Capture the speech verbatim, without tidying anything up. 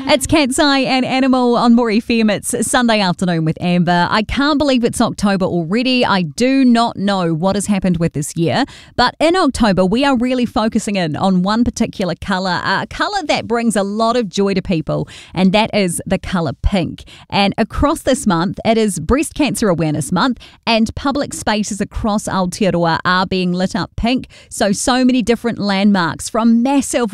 It's Cat's Eye and Animal on More F M. It's Sunday afternoon with Amber. I can't believe it's October already. I do not know what has happened with this year, but in October we are really focusing in on one particular colour, a colour that brings a lot of joy to people, and that is the colour pink. And across this month, it is Breast Cancer Awareness Month, and public spaces across Aotearoa are being lit up pink. So, so many different landmarks, from massive